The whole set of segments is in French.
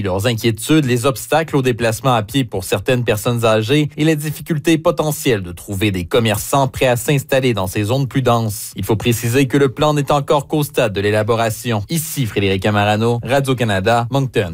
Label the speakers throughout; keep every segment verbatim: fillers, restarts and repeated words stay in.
Speaker 1: leurs inquiétudes, les obstacles au déplacement à pied pour certaines personnes âgées et les difficultés potentielles de trouver des commerçants prêts à s'installer dans ces zones plus denses. Il faut préciser que le plan n'est encore qu'au stade de l'élaboration. Ici Frédéric Amarano, Radio-Canada, Moncton.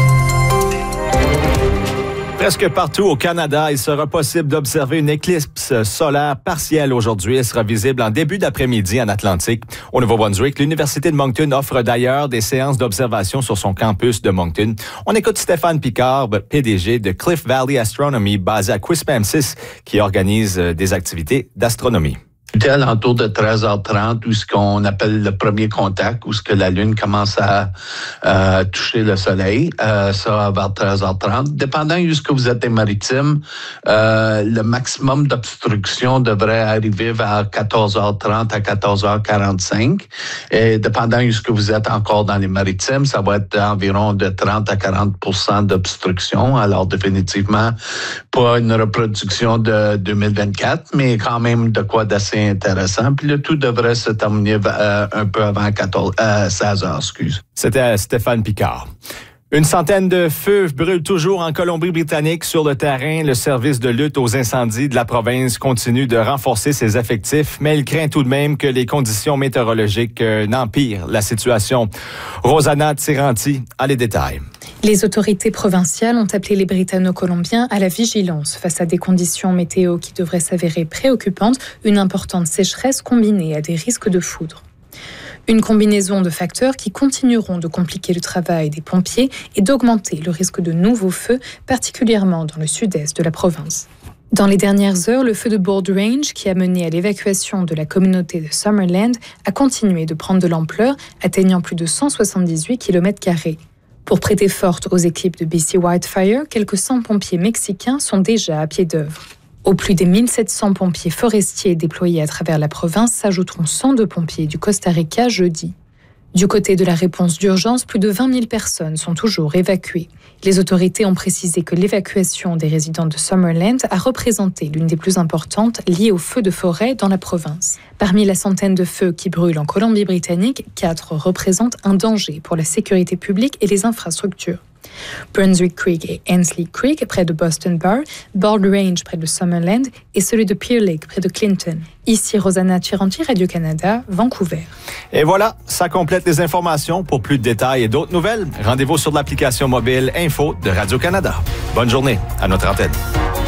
Speaker 2: Presque partout au Canada, il sera possible d'observer une éclipse solaire partielle aujourd'hui. Elle sera visible en début d'après-midi en Atlantique. Au Nouveau-Brunswick, l'Université de Moncton offre d'ailleurs des séances d'observation sur son campus de Moncton. On écoute Stéphane Picard, P D G de Cliff Valley Astronomy, basé à Quispamsis, qui organise des activités d'astronomie.
Speaker 3: C'était à l'entour de treize heures trente, où ce qu'on appelle le premier contact, où ce que la Lune commence à euh, toucher le Soleil, euh, ça vers treize heures trente. Dépendant de ce que vous êtes des maritimes, euh, le maximum d'obstruction devrait arriver vers quatorze heures trente à quatorze heures quarante-cinq. Et dépendant de ce que vous êtes encore dans les maritimes, ça va être environ de trente à quarante pour cent d'obstruction. Alors définitivement, pas une reproduction de deux mille vingt-quatre, mais quand même de quoi d'assez intéressant. Puis le tout devrait se terminer euh, un peu avant quatorze, euh, seize heures, excuse.
Speaker 2: C'était Stéphane Picard. Une centaine de feux brûlent toujours en Colombie-Britannique. Sur le terrain, le service de lutte aux incendies de la province continue de renforcer ses effectifs, mais il craint tout de même que les conditions météorologiques euh, n'empirent la situation. Rosanna Tiranti a les détails.
Speaker 4: Les autorités provinciales ont appelé les Britanno-Colombiens à la vigilance face à des conditions météo qui devraient s'avérer préoccupantes, une importante sécheresse combinée à des risques de foudre. Une combinaison de facteurs qui continueront de compliquer le travail des pompiers et d'augmenter le risque de nouveaux feux, particulièrement dans le sud-est de la province. Dans les dernières heures, le feu de Bold Range, qui a mené à l'évacuation de la communauté de Summerland, a continué de prendre de l'ampleur, atteignant plus de cent soixante-dix-huit kilomètres carrés. Pour prêter forte aux équipes de B C Wildfire, quelques cent pompiers mexicains sont déjà à pied d'œuvre. Aux plus des mille sept cents pompiers forestiers déployés à travers la province s'ajouteront cent deux pompiers du Costa Rica jeudi. Du côté de la réponse d'urgence, plus de vingt mille personnes sont toujours évacuées. Les autorités ont précisé que l'évacuation des résidents de Summerland a représenté l'une des plus importantes liées aux feux de forêt dans la province. Parmi la centaine de feux qui brûlent en Colombie-Britannique, quatre représentent un danger pour la sécurité publique et les infrastructures. Brunswick Creek et Hensley Creek, près de Boston Bar, Bold Range, près de Summerland, et celui de Pear Lake, près de Clinton. Ici, Rosanna Tiranti, Radio-Canada, Vancouver.
Speaker 2: Et voilà, ça complète les informations. Pour plus de détails et d'autres nouvelles, rendez-vous sur l'application mobile Info de Radio-Canada. Bonne journée à notre antenne.